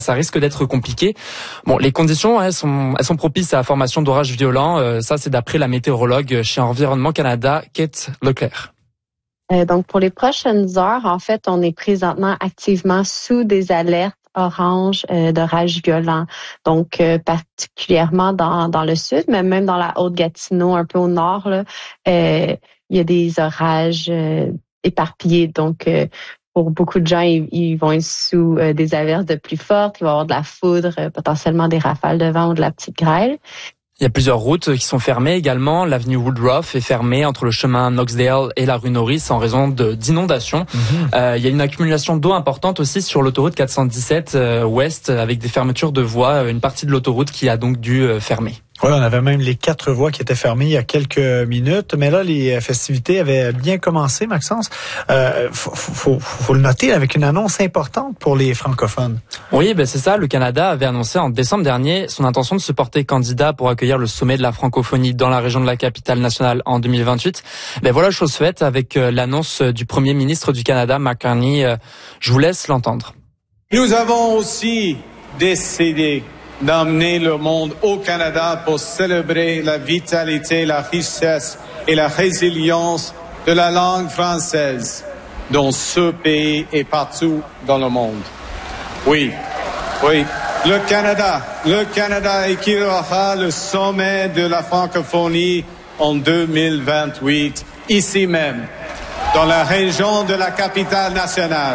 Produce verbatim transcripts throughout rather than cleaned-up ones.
Ça risque d'être compliqué. Bon, les conditions, elles sont, elles sont propices à la formation d'orages violents. Euh, ça, c'est d'après la météorologue chez Environnement Canada, Kate Leclerc. Euh, donc, pour les prochaines heures, en fait, on est présentement activement sous des alertes orange euh, d'orages violents. Donc, euh, particulièrement dans, dans le sud, mais même dans la Haute-Gatineau, un peu au nord, là, euh, il y a des orages euh, éparpillés. Donc, euh, pour beaucoup de gens, ils, ils vont être sous euh, des averses de pluie forte, il va y avoir de la foudre, euh, potentiellement des rafales de vent ou de la petite grêle. Il y a plusieurs routes qui sont fermées également. L'avenue Woodruff est fermée entre le chemin Knoxdale et la rue Norris en raison de, d'inondations. Mm-hmm. Euh, il y a une accumulation d'eau importante aussi sur l'autoroute quatre cent dix-sept euh, ouest avec des fermetures de voies, une partie de l'autoroute qui a donc dû euh, fermer. Oui, on avait même les quatre voies qui étaient fermées il y a quelques minutes, mais là, les festivités avaient bien commencé, Maxence. Euh, faut, faut, faut le noter avec une annonce importante pour les francophones. Oui, ben c'est ça. Le Canada avait annoncé en décembre dernier son intention de se porter candidat pour accueillir le sommet de la francophonie dans la région de la capitale nationale en deux mille vingt-huit. Ben voilà, chose faite avec l'annonce du premier ministre du Canada, Mark Carney. Je vous laisse l'entendre. Nous avons aussi décidé d'amener le monde au Canada pour célébrer la vitalité, la richesse et la résilience de la langue française dans ce pays et partout dans le monde. Oui, oui, le Canada, le Canada accueillera le sommet de la francophonie en deux mille vingt-huit, ici même, dans la région de la capitale nationale.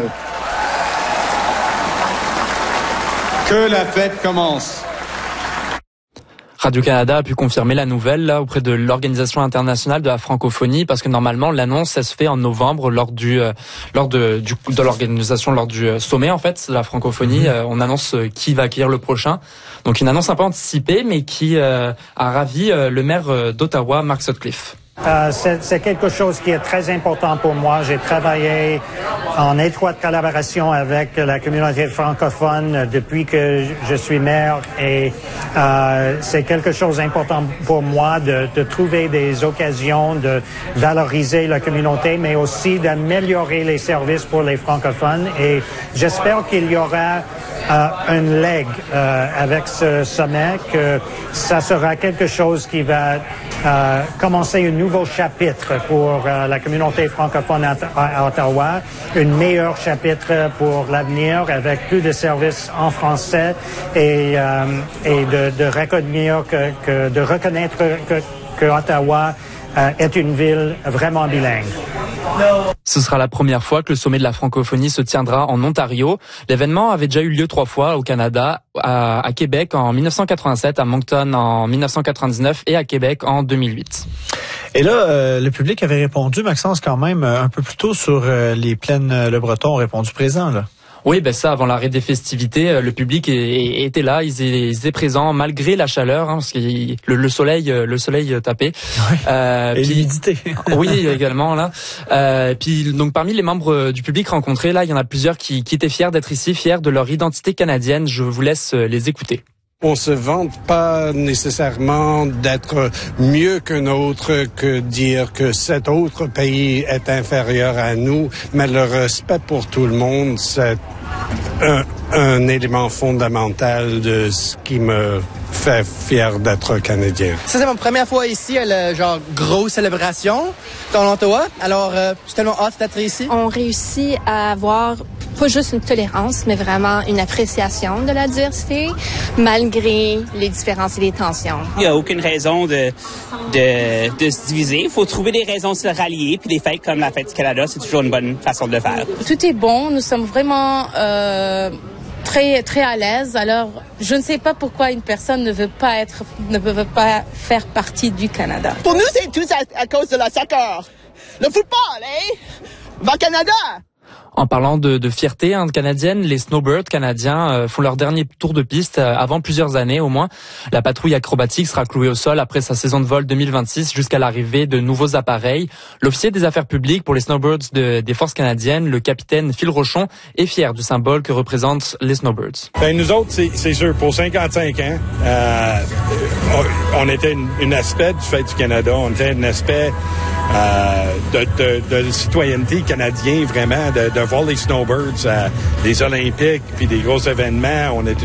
Que la fête commence. Radio-Canada a pu confirmer la nouvelle là auprès de l'Organisation internationale de la francophonie parce que normalement l'annonce ça se fait en novembre lors du euh, lors de du, de l'organisation lors du euh, sommet en fait de la francophonie. Mmh. Euh, on annonce euh, qui va accueillir le prochain. Donc une annonce un peu anticipée mais qui euh, a ravi euh, le maire euh, d'Ottawa, Mark Sutcliffe. Euh, c'est, c'est quelque chose qui est très important pour moi. J'ai travaillé en étroite collaboration avec la communauté francophone depuis que je suis maire et euh, c'est quelque chose d'important pour moi de, de trouver des occasions de valoriser la communauté, mais aussi d'améliorer les services pour les francophones. Et j'espère qu'il y aura euh, un leg euh, avec ce sommet, que ça sera quelque chose qui va euh, commencer un nouveau chapitre pour euh, la communauté francophone à, à Ottawa, un meilleur chapitre pour l'avenir avec plus de services en français et, euh, et de, de reconnaître que, que de reconnaître que, que Ottawa euh, est une ville vraiment bilingue. Ce sera la première fois que le sommet de la francophonie se tiendra en Ontario. L'événement avait déjà eu lieu trois fois au Canada, à, à Québec en dix-neuf cent quatre-vingt-sept, à Moncton en dix-neuf cent quatre-vingt-dix-neuf et à Québec en deux mille huit. Et là, euh, le public avait répondu, Maxence, quand même, un peu plus tôt sur euh, les plaines Le Breton, ont répondu présent, là. Oui, ben ça, avant l'arrêt des festivités, le public était là, ils étaient présents malgré la chaleur, hein, parce que le, le soleil, le soleil tapait. Oui. Euh, et puis, l'humidité. Oui, également là. Euh, puis donc parmi les membres du public rencontrés, là, il y en a plusieurs qui, qui étaient fiers d'être ici, fiers de leur identité canadienne. Je vous laisse les écouter. On se vante pas nécessairement d'être mieux qu'un autre, que dire que cet autre pays est inférieur à nous, mais le respect pour tout le monde, c'est un, un élément fondamental de ce qui me fait fier d'être Canadien. Ça, c'est ma première fois ici à la genre grosse célébration dans l'Ottawa. Alors, euh, je suis tellement hâte d'être ici. On réussit à avoir pas juste une tolérance, mais vraiment une appréciation de la diversité, malgré les différences et les tensions. Il n'y a aucune raison de, de, de se diviser. Il faut trouver des raisons de se rallier, puis des fêtes comme la Fête du Canada, c'est toujours une bonne façon de le faire. Tout est bon. Nous sommes vraiment euh, très très à l'aise. Alors, je ne sais pas pourquoi une personne ne veut pas être, ne veut pas faire partie du Canada. Pour nous, c'est tout à, à cause de la soccer. Le football, hein? Va Canada! En parlant de, de fierté hein, canadienne, les snowbirds canadiens euh, font leur dernier tour de piste euh, avant plusieurs années au moins. La patrouille acrobatique sera clouée au sol après sa saison de vol deux mille vingt-six jusqu'à l'arrivée de nouveaux appareils. L'officier des affaires publiques pour les snowbirds de, des forces canadiennes, le capitaine Phil Rochon, est fier du symbole que représentent les snowbirds. Ben, nous autres, c'est, c'est sûr, pour cinquante-cinq ans, euh, on, on était une, une aspect du Fête du Canada, on était un aspect euh, de, de, de citoyenneté canadien, vraiment, de, de voir les snowbirds, à des Olympiques, puis des gros événements. On était